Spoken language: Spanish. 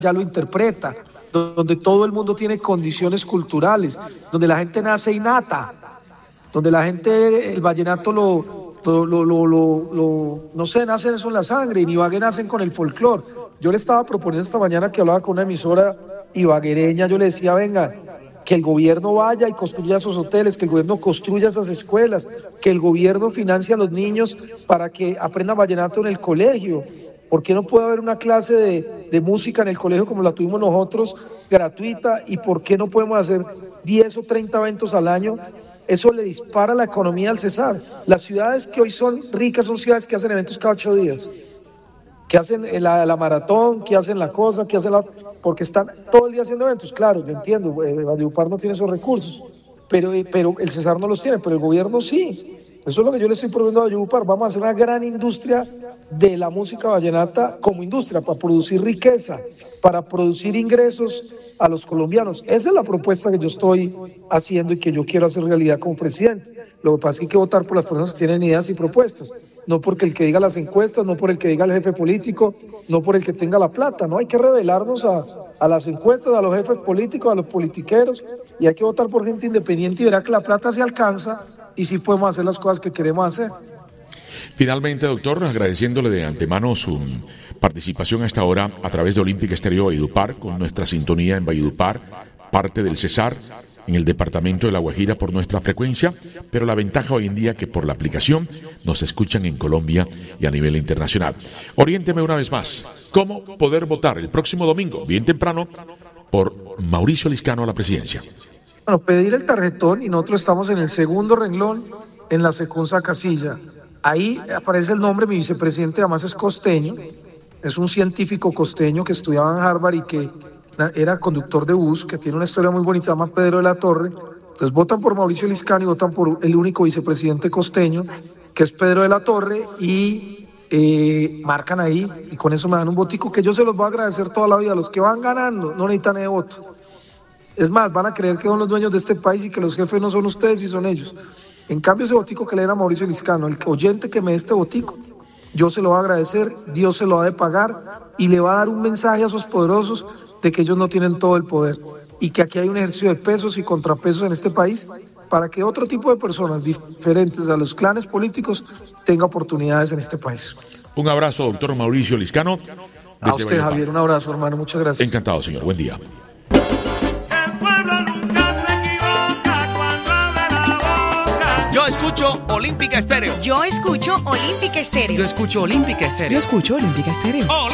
ya lo interpreta, donde todo el mundo tiene condiciones culturales, donde la gente nace innata, donde la gente, el vallenato no sé, nace eso en la sangre, y en Ibagué nacen con el folclore. Yo le estaba proponiendo esta mañana que hablaba con una emisora ibaguereña, yo le decía, venga, que el gobierno vaya y construya esos hoteles, que el gobierno construya esas escuelas, que el gobierno financie a los niños para que aprendan vallenato en el colegio. ¿Por qué no puede haber una clase de música en el colegio como la tuvimos nosotros, gratuita? ¿Y por qué no podemos hacer 10 o 30 eventos al año? Eso le dispara la economía al Cesar. Las ciudades que hoy son ricas son ciudades que hacen eventos cada 8 días, que hacen la maratón, que hacen la cosa, que hacen porque están todo el día haciendo eventos. Claro, yo entiendo, Valledupar no tiene esos recursos, pero el Cesar no los tiene, pero el gobierno sí. Eso es lo que yo le estoy proponiendo a Valledupar. Vamos a hacer una gran industria de la música vallenata como industria, para producir riqueza, para producir ingresos a los colombianos. Esa es la propuesta que yo estoy haciendo y que yo quiero hacer realidad como presidente. Lo que pasa es que hay que votar por las personas que tienen ideas y propuestas, no porque el que diga las encuestas, no por el que diga el jefe político, no por el que tenga la plata. No hay que rebelarnos a las encuestas, a los jefes políticos, a los politiqueros, y hay que votar por gente independiente y verá que la plata se alcanza y sí podemos hacer las cosas que queremos hacer. Finalmente, doctor, agradeciéndole de antemano su participación a esta hora a través de Olímpica Estéreo Valledupar, con nuestra sintonía en Valledupar, parte del Cesar, en el departamento de La Guajira por nuestra frecuencia, pero la ventaja hoy en día que por la aplicación nos escuchan en Colombia y a nivel internacional. Oriénteme una vez más, ¿cómo poder votar el próximo domingo, bien temprano, por Mauricio Liscano a la presidencia? Bueno, pedir el tarjetón, y nosotros estamos en el segundo renglón, en la segunda casilla. Ahí aparece el nombre, mi vicepresidente además es costeño, es un científico costeño que estudiaba en Harvard y que era conductor de bus, que tiene una historia muy bonita, se llama Pedro de la Torre. Entonces votan por Mauricio Liscano y votan por el único vicepresidente costeño, que es Pedro de la Torre, y marcan ahí, y con eso me dan un votico que yo se los voy a agradecer toda la vida. Los que van ganando no necesitan de voto. Es más, van a creer que son los dueños de este país y que los jefes no son ustedes y son ellos. En cambio, ese botico que le den a Mauricio Liscano, el oyente que me dé este botico, yo se lo voy a agradecer, Dios se lo va a pagar y le va a dar un mensaje a esos poderosos de que ellos no tienen todo el poder y que aquí hay un ejercicio de pesos y contrapesos en este país para que otro tipo de personas diferentes a los clanes políticos tenga oportunidades en este país. Un abrazo, doctor Mauricio Liscano. A usted, Valledupar. Javier, un abrazo, hermano, muchas gracias. Encantado, señor, buen día. Yo escucho Olímpica Estéreo. Yo escucho Olímpica Estéreo. Yo escucho Olímpica Estéreo. Yo escucho Olímpica Estéreo.